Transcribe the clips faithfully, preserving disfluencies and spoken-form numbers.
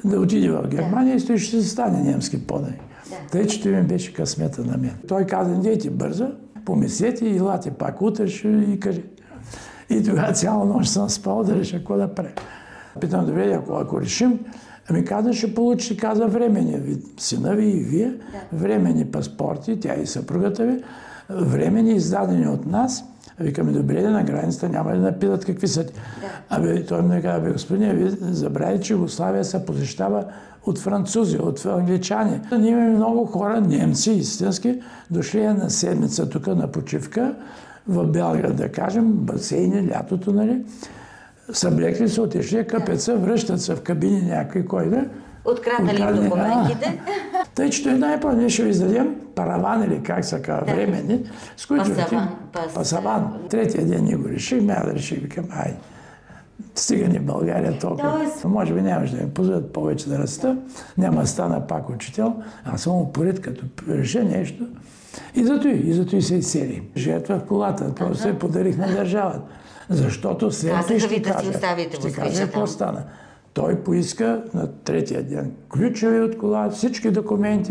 да отиде в Германия и той ще стане немски подай. Да. Тъй, че той ми беше късмета на мен. Той каза, идете бързо, помислете и елате пак утре ще и кажете. И тогава цяла нощ съм спал да реша какво да правя. Питам, добре, ако, ако решим, ами каза, ще получите, каза, временни ви, сина ви и вие, да. Временни паспорти, тя и съпругата ви, временни издадени от нас. Викаме, добре, на границата няма да напитат какви са. Да. Абе, той ми каза, бе, господин, вие забравяйте, че Югославия се посещава от французи, от англичани. Ние имаме много хора, немци, истински, дошли на седмица тук на почивка, в Белград, да кажем, басейни, лятото, нали. Съблекли се, отишли, къпят се, връщат се в кабини някой, кой да. Откраднали документите. Тъй, че той най-първо ние ще ви издадем параван или как са казва, да. Времени, с които пасаван, пас... пасаван. Третия ден ние го решихме, аз да реших, викам, ай, стига ни в България толкова. Тоест... Може би нямаше да ми позволят повече да раста, няма да стана пак учител, аз съм упорит, като реша нещо. И зато и, и зато и се изсели. Жертва в колата, просто ага. Се подарих на държавата. Защото след това ще кажа, ще кажа какво стана. Той поиска на третия ден ключови от кола, всички документи.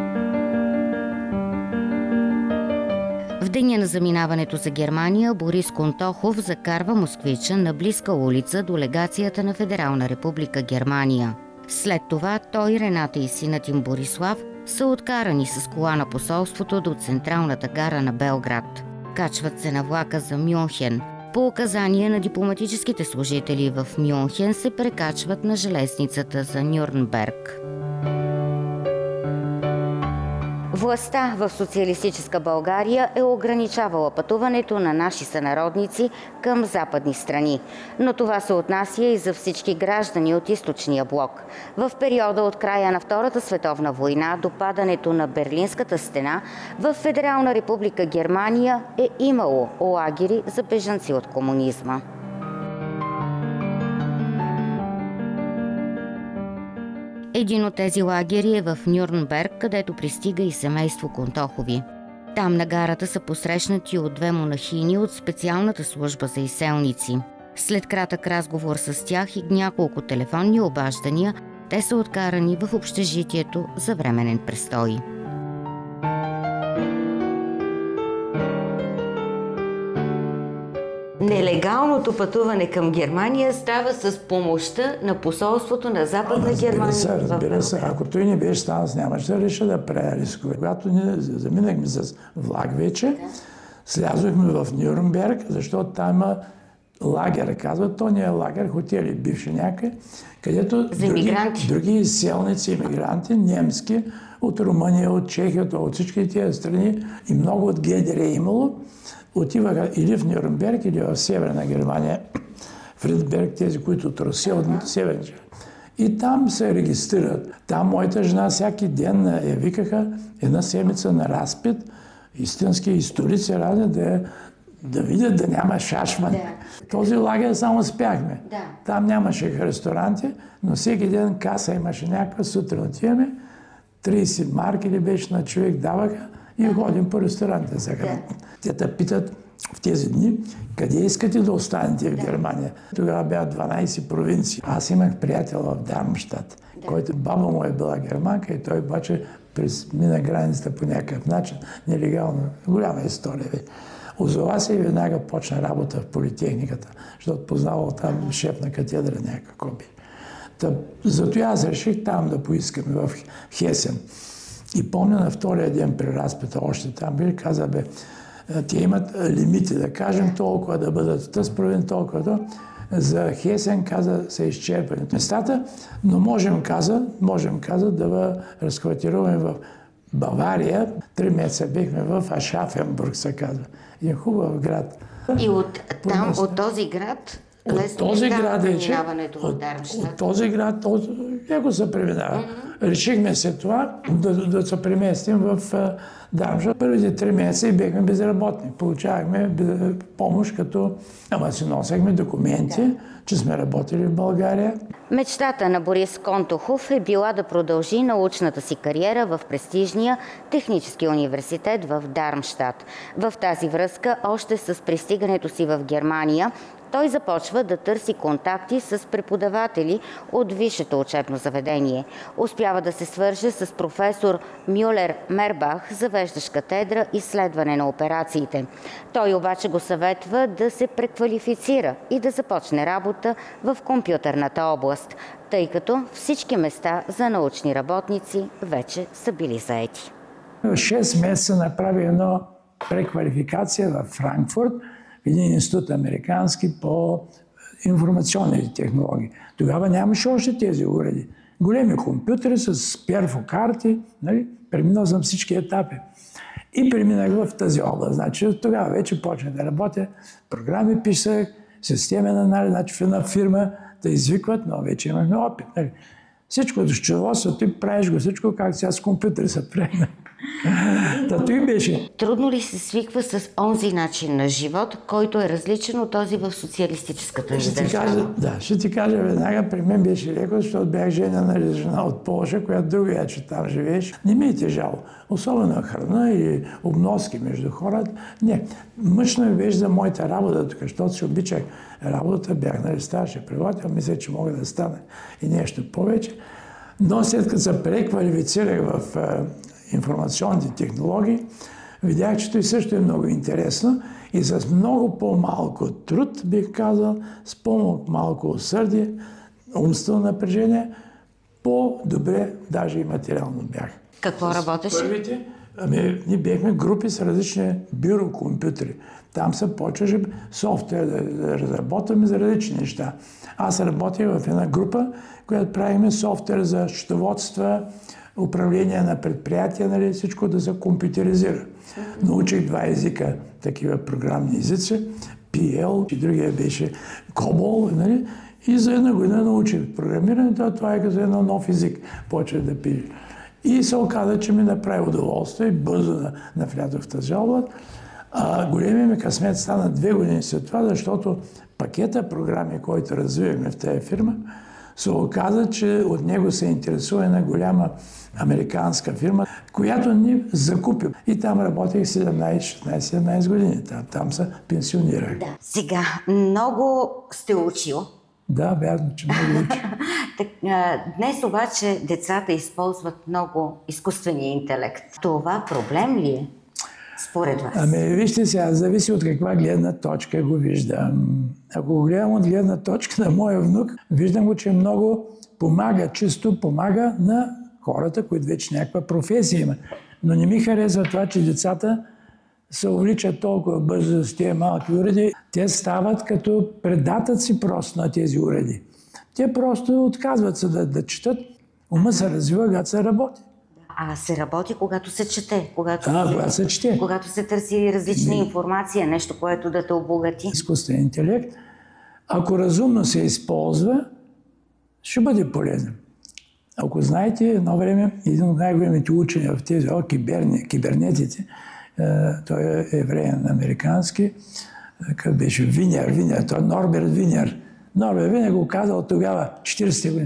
В деня на заминаването за Германия Борис Контохов закарва москвича на близка улица до легацията на Федерална република Германия. След това той, Рената и синът им Борислав са откарани с кола на посолството до централната гара на Белград. Качват се на влака за Мюнхен. По указание на дипломатическите служители в Мюнхен се прекачват на железницата за Нюрнберг. Властта в социалистическа България е ограничавала пътуването на наши сънародници към западни страни. Но това се отнася и за всички граждани от източния блок. В периода от края на Втората световна война до падането на Берлинската стена, в Федерална република Германия е имало лагери за бежанци от комунизма. Един от тези лагери е в Нюрнберг, където пристига и семейство Контохови. Там на гарата са посрещнати от две монахини от специалната служба за изселници. След кратък разговор с тях и няколко телефонни обаждания, те са откарани в общежитието за временен престой. Нелегалното пътуване към Германия става с помощта на посолството на Западна разбира Германия. Се, разбира се, ако той не беше там, нямаше да реша да правя рискове. Когато ние заминахме с влак вече, да. Слязохме в Нюрнберг, защото там има лагер, казват, то не е лагер, хотели бивши някъде, където други, други изселници, иммигранти, немски, от Румъния, от Чехия, от всички тези страни и много от ГДР е имало, отиваха или в Нюрнберг, или в Северна Германия, Фридберг, тези, които от Русия, от Северна. И там се регистрират. Там моята жена всяки ден я викаха една седмица на разпит, истински историци разни, да, да видят да няма шашмане. Да. Този лагер само спяхме. Да. Там нямаше ресторанти, но всеки ден каса имаше някаква, сутрин отиваме, трийсет марки ли беше на човек даваха, и ходим по ресторанта за храна. Те те питат в тези дни, къде искате да останете в Германия. Тогава бяха дванайсет провинции. Аз имах приятел в Дармштадт, да. Който баба му е била германка и той обаче през мина границата по някакъв начин, нелегално. Голяма история. Бе. Озова се и веднага почна работа в политехниката, защото познавал там шеф на катедра някакъв би. Зато аз реших там да поискаме в Хесен. И помня на втория ден при разпита, още там били, каза, бе, те имат лимити, да кажем толкова да бъдат в тази провинция, толкова да. За Хесен, каза, са изчерпани местата, но можем, каза, можем, каза, да разквартируваме в Бавария. Три месеца бехме в Ашафенбург, се казва. Един хубав град. И от там, от този град, от този град е, че, от, от този град, от, леко се преминава. Mm-hmm. Решихме се това да, да се преместим в Дармштадт. Първите три месеца бяхме безработни. Получавахме помощ, като ама си носехме документи, да. Че сме работили в България. Мечтата на Борис Контохов е била да продължи научната си кариера в престижния технически университет в Дармштадт. В тази връзка, още с пристигането си в Германия, той започва да търси контакти с преподаватели от висшето учебно заведение. Успява да се свърже с професор Мюлер Мербах, завеждащ катедра изследване на операциите. Той обаче го съветва да се преквалифицира и да започне работа в компютърната област, тъй като всички места за научни работници вече са били заети. шест месеца направи едно преквалификация в Франкфурт, в един институт американски по информационни технологии. Тогава нямаше още тези уреди. Големи компютри с перфокарти, нали? Преминал съм всички етапи. И преминах в тази област. Значи, тогава вече почнах да работя, програми писах, системен анализ, значи в една фирма да извикват, но вече имахме опит. Нали? Всичко до счетоводство, ти правиш го всичко, как сега с компютър се прави. Та той беше. Трудно ли се свиква с онзи начин на живот, който е различен от този в социалистическата държава? Да, ще ти кажа веднага, при мен беше леко, защото бях женена жена от Полша, която другия, че там живееш. Не ми е тежало. Особено храна и обноски между хората. Не, мъчно ми беше за моята работа тук, защото си обичах работа, бях нали старши преподавател, мисля, че мога да стана и нещо повече. Но след като се преквалифицирах в информационните технологии, видях, че той също е много интересно и с много по-малко труд, бих казал, с по-малко усърдие, умствено напрежение, по-добре, даже и материално бях. Какво работеше? Първите, ами, ние бяхме групи с различни бюрокомпютри. Там се почваше софтуер да, да разработваме за различни неща. Аз работих в една група, която правихме софтуер за счетоводства, управление на предприятия, нали, всичко да се компютеризира. Научих два езика, такива програмни езици, пи ел, и другия беше Кобол, нали, и за една година научих програмирането, това е като едно нов език, почвах да пиша. И се оказа, че ми направи удоволствие и бързо навлязох в тази област. А големия ми късмет стана две години след това, защото пакета програми, който развивахме в тази фирма, се оказа, че от него се интересува една голяма американска фирма, която ни закупи. И там работех седемнайсет, шестнайсет, седемнайсет години. Там, там се пенсионирах. Да. Сега, много сте учил. Да, вярно, че много учи. Днес обаче децата използват много изкуствения интелект. Това проблем ли е? Според вас? Ами, вижте сега, зависи от каква гледна точка го виждам. Ако го гледам от гледна точка на моя внук, виждам го, че много помага, чисто помага на хората, които вече някаква професия имат. Но не ми харесва това, че децата се увличат толкова бързо с тези малки уреди. Те стават като предатъци просто на тези уреди. Те просто отказват се да, да четат. Ума се развива, когато се работи. А се работи, когато се чете, когато, а, се, когато се чете. Когато се търси различна информация, нещо, което да те обогати. Изкуствен интелект, ако разумно се използва, ще бъде полезен. Ако знаете, едно време един от най-големите учени в тези о, киберни, кибернетите, е, той е евреен американски, как беше Винер, Винер, той е Норберт Винер. Норберт Винер го казал тогава, четиридесетте години.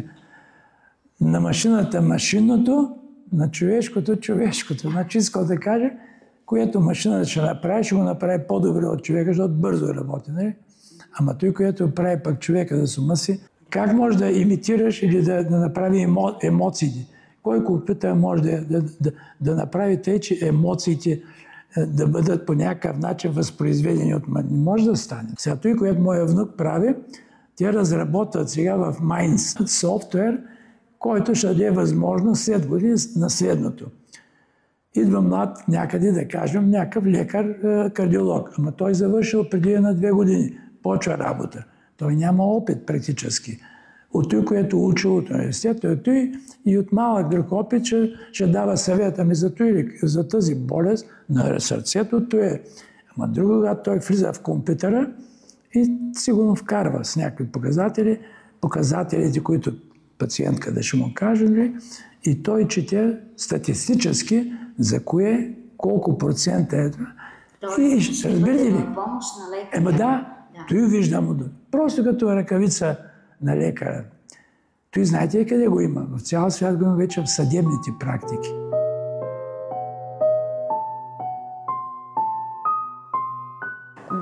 На машината машинното, на човешкото човешкото. Значи иска да каже, което машината ще направи, ще го направи по-добре от човека, защото бързо работи. Не? Ама той, което прави пък човека да се умъси, как може да имитираш или да, да направи емо, емоциите? Кой компютър може да, да, да, да направи тъй, че емоциите да бъдат по някакъв начин възпроизведени от мен? Не може да стане. Сега той, което моя внук прави, те разработват сега в Minds софтуер, който ще даде възможност след години на следното. Идва млад някъде, да кажем, някакъв лекар, кардиолог. Ама той завършил преди една-две години. Почва работа. Той няма опит практически. От той, което учил от университета, от той и от малък друг опит ще, ще дава съвета ми за, той, за тази болест на сърцето. Той е. Ама друго, когато той влиза в компютъра и сигурно вкарва с някакви показатели, показателите, които пациентка да ще му каже, и той чете статистически за кое, колко процента е това. И ще разберете ли? Помощ на лекаря. Ема да, да. Той виждам. Просто като ръкавица на лекара. Той знаете ли къде го има? В цял свят го има вече в съдебните практики.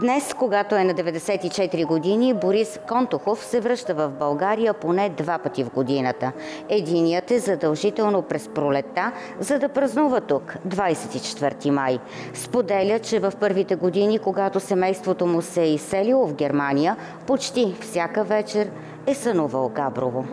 Днес, когато е на деветдесет и четири години, Борис Контохов се връща в България поне два пъти в годината. Единият е задължително през пролетта, за да празнува тук, двадесет и четвърти май. Споделя, че в първите години, когато семейството му се е изселило в Германия, почти всяка вечер е сънувал Габрово.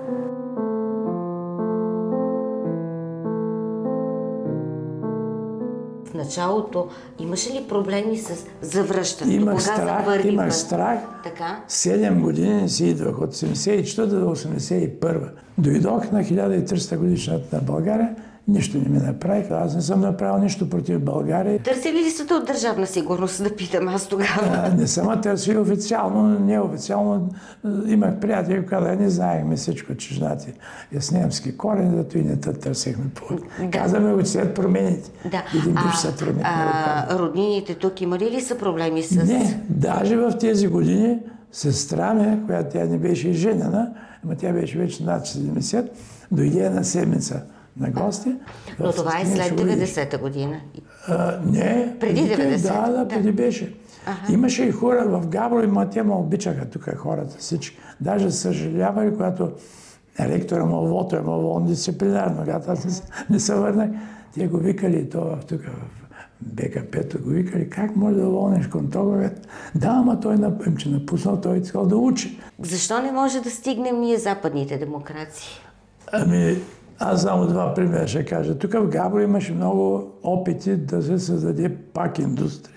В началото имаше ли проблеми с завръщането? Имах страх, имах страх. Така? Седем години си идвах от седемдесет и четвърта до осемдесет и първа. Дойдох на хиляда и триста годишната на България. Нищо не ми направих. Аз не съм направил нищо против България. Търсили ли сте от Държавна сигурност, да питам аз тогава? А, не съм търсил официално, неофициално. Имах приятели, когато не знаехме всичко, че женати е с немски корен, зато и не те търсихме. Да. Казваме го, че след промените. Да. Един бивш сътрудник. А, роднините тук имали ли са проблеми с... Не, даже в тези години сестра ми, която тя не беше женена, но тя беше вече над седемдесет, дойде една седмица на гости. Но това е след деветдесета година. А, не, преди деветдесета. Да, да, преди беше. Ага. Имаше и хора в Габрово, и те ме обичаха тук хората всички. Даже съжалявали, когато ректора му Вото е му дисциплинарно, когато аз не, не се върнах, те го викали то тук в БКП-то го викали, как може да волнеш контроговете? Да, ама той напъм, че напуснал, той искал да учи. Защо не може да стигнем ние западните демокрации? Ами, аз само два примера ще кажа. Тук в Габрово имаше много опити да се създаде пак индустрия.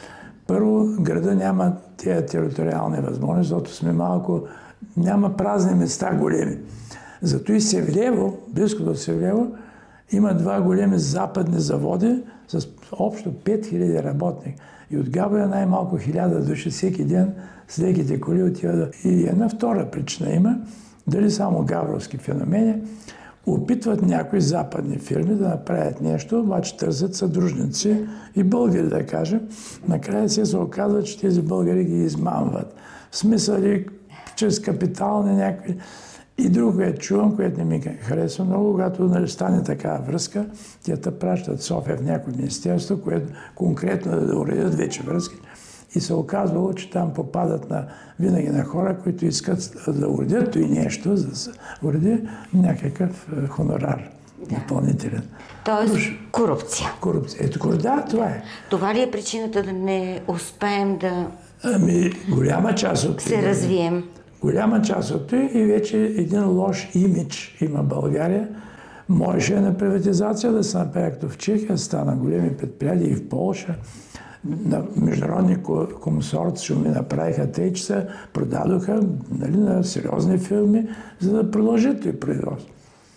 Първо, града няма тези териториални възможности, защото сме малко, няма празни места големи. Зато и Севлиево, близко до Севлиево, има два големи западни заводи с общо пет хиляди работници. И от Габрово най-малко хиляда души всеки ден с леките коли отиват. И една втора причина има, дали само габровски феномени, опитват някои западни фирми да направят нещо, обаче търсят съдружници и българи, да кажем. Накрая се оказва, че тези българи ги измамват. В смисъл ли, чрез капитални някакви... И друго е чувам, което не ми харесва много, когато нали, стане такава връзка, те те пращат в София в някое министерство, което конкретно да уредят вече връзки. И се оказвало, че там попадат на, винаги на хора, които искат да уредят и нещо, за да се уреди някакъв хонорар да. Допълнителен. Тоест корупция. Корупция. Ето, да, това е. Това ли е причината да не успеем да ами, голяма част от се развием? Голяма част от това и вече един лош имидж има България. Можеше на приватизация да се направи, както в Чехия, стана големи предприятия и в Полша. На международни консорциуми направиха тъй, че се продадоха нали, на сериозни фирми, за да продължат това производство.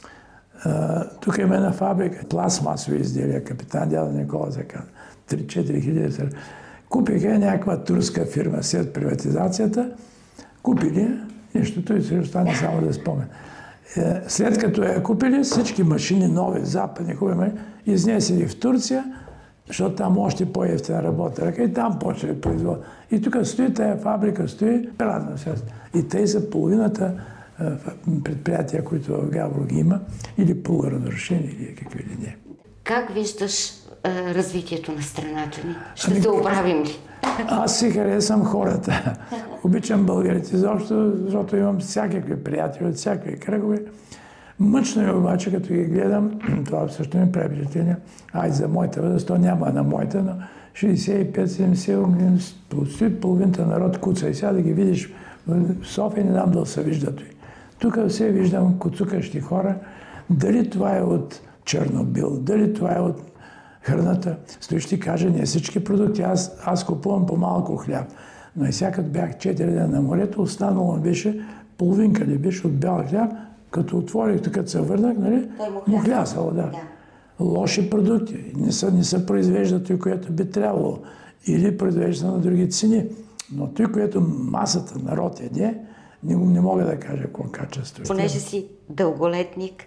Тук има една фабрика, пластмасови изделия, Капитан Дядо Никола за три-четири хиляди. Купиха някаква турска фирма след приватизацията, купили нещо, той се остане само да спомен. След като я купили, всички машини нови, западни, хубави, изнесели в Турция, защото там още по-ефтина работа ръка и там почва производ. И тук стои тая фабрика, стои празна сега. И те са половината предприятия, които в Габрово ги има, или полуразрушени, или какви ли не. Как виждаш а, развитието на страната ни? Ще ами, се оправим ли? Аз си харесвам хората. Обичам българите изобщо, защото имам всякакви приятели от всякакви кръгове. Мъчно е обаче, като ги гледам, това също ми прави впечатление. Ай, за моята възраст, то няма на моята, но шейсет и пет седемдесет години, половината народ куца и сега да ги видиш в София, не дам да се виждат. Тук все виждам куцукащи хора. Дали това е от Чернобил, дали това е от храната. Той ще ти каже, не всички продукти. Аз, аз купувам по-малко хляб. Но и сякът бях четири дена на морето, останало беше половинка ли беше от бял хляб. Като отворих, като се върнах, нали, му хлясало, да. да. Лоши продукти. Не са, не са произвеждат той, което би трябвало. Или произвеждат на други цени. Но той, което масата народ еде, не, не мога да кажа какво качество. Понеже си дълголетник,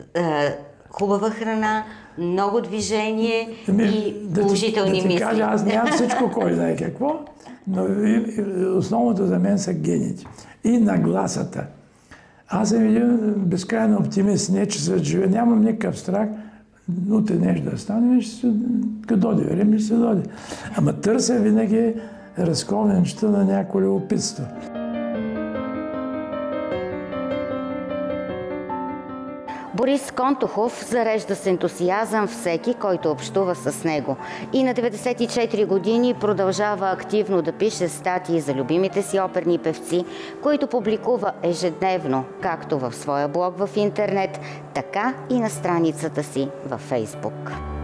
хубава храна, много движение ами, и положителни да мисли. Да ти кажа, аз нямам всичко, кой знае какво, но основното за мен са гените. И нагласата. Аз съм един безкрайно оптимист, не че се живе, нямам никакъв страх, утре нещо да стане, ще се, като доди време, ще се доди. Ама търся винаги разковничета на някои любопитство. Борис Контохов зарежда с ентусиазъм всеки, който общува с него. И на деветдесет и четири години продължава активно да пише статии за любимите си оперни певци, които публикува ежедневно, както в своя блог в интернет, така и на страницата си във Фейсбук.